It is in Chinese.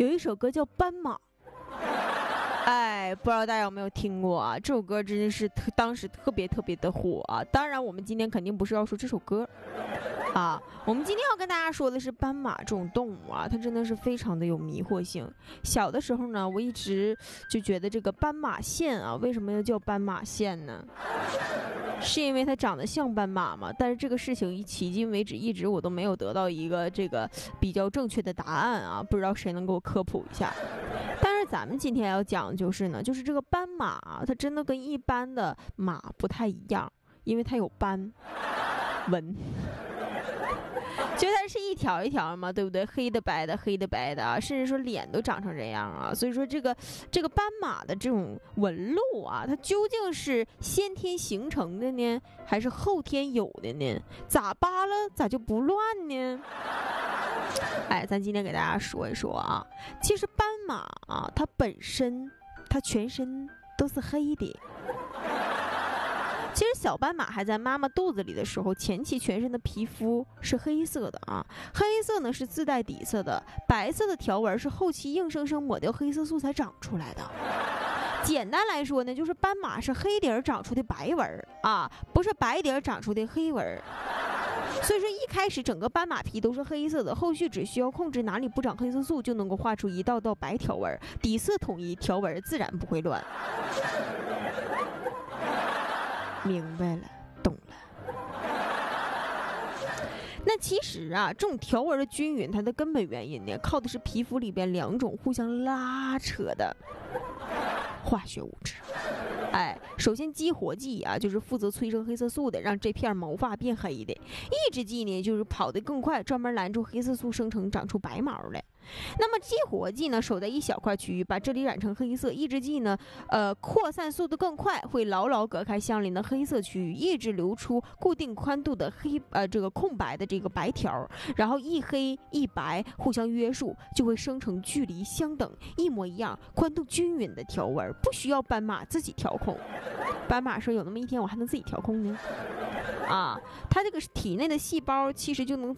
有一首歌叫《斑马》。哎，不知道大家有没有听过啊？这首歌真的是当时特别的火啊！当然，我们今天肯定不是要说这首歌啊，我们今天要跟大家说的是斑马这种动物啊，它真的是非常的有迷惑性。小的时候呢，我一直就觉得这个斑马线啊，为什么要叫斑马线呢？是因为它长得像斑马吗？但是这个事情迄今为止一直我都没有得到一个这个比较正确的答案啊，不知道谁能给我科普一下。但是咱们今天要讲的就是呢，就是这个斑马啊，它真的跟一般的马不太一样，因为它有斑纹。就它是一条一条嘛，对不对？黑的白的，黑的白的啊，甚至说脸都长成这样啊。所以说这个斑马的这种纹路啊，它究竟是先天形成的呢，还是后天有的呢？咋扒了咋就不乱呢？哎，咱今天给大家说一说啊，其实斑马啊，它本身它全身都是黑的。其实小斑马还在妈妈肚子里的时候，前期全身的皮肤是黑色的啊，黑色呢是自带底色的，白色的条纹是后期硬生生抹掉黑色素才长出来的。简单来说呢，就是斑马是黑底儿长出的白纹啊，不是白底儿长出的黑纹。所以说一开始整个斑马皮都是黑色的，后续只需要控制哪里不长黑色素，就能够画出一道道白条纹，底色统一，条纹自然不会乱。明白了，懂了。那其实啊，这种条纹的均匀，它的根本原因呢，靠的是皮肤里边两种互相拉扯的化学物质。哎，首先激活剂啊，就是负责催生黑色素的，让这片毛发变黑的；抑制剂呢，就是跑得更快，专门拦住黑色素生成，长出白毛来。那么激活剂呢，守在一小块区域，把这里染成黑色；抑制剂呢，扩散速度更快，会牢牢隔开相邻的黑色区域，抑制流出固定宽度的这个空白的这个白条，然后一黑一白互相约束，就会生成距离相等、一模一样、宽度均匀的条纹，不需要斑马自己调控。斑马说有那么一天我还能自己调控呢？啊，它这个体内的细胞其实就能